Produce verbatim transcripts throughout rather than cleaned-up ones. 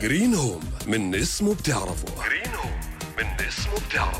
جرين هوم من اسمه بتعرفه. جرين هوم من اسمه بتعرفه.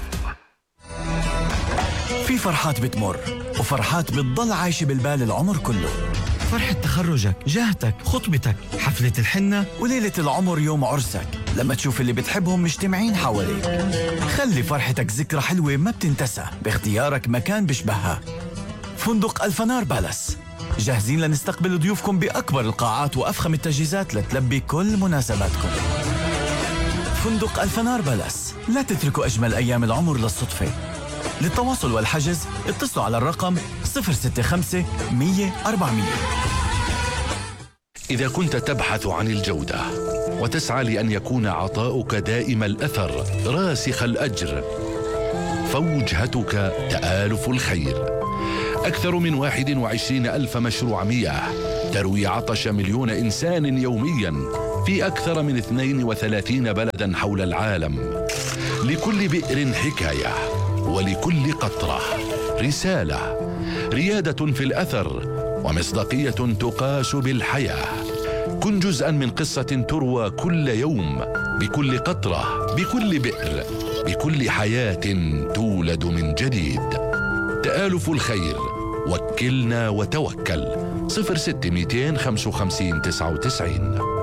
في فرحات بتمر وفرحات بتضل عايشة بالبال العمر كله. فرحة تخرجك، جهتك، خطبتك، حفلة الحنة، وليلة العمر يوم عرسك لما تشوف اللي بتحبهم مجتمعين حواليك. خلي فرحتك ذكرى حلوة ما بتنتسى باختيارك مكان بشبهها. فندق الفنار بالاس، جاهزين لنستقبل ضيوفكم بأكبر القاعات وأفخم التجهيزات لتلبي كل مناسباتكم. فندق الفنار بالاس، لا تتركوا أجمل أيام العمر للصدفة. للتواصل والحجز اتصلوا على الرقم صفر ستة خمسة مية أربعمية. إذا كنت تبحث عن الجودة وتسعى لأن يكون عطاؤك دائم الأثر راسخ الأجر، فوجهتك تآلف الخير. أكثر من واحد وعشرين ألف مشروع مياه تروي عطش مليون إنسان يومياً في أكثر من اثنين وثلاثين بلداً حول العالم. لكل بئر حكاية، ولكل قطرة رسالة، ريادة في الأثر ومصداقية تقاس بالحياة. كن جزءاً من قصة تروى كل يوم، بكل قطرة، بكل بئر، بكل حياة تولد من جديد. تآلف الخير، وكلنا وتوكل. صفر ستة مئتين خمسة وخمسين تسعة وتسعين.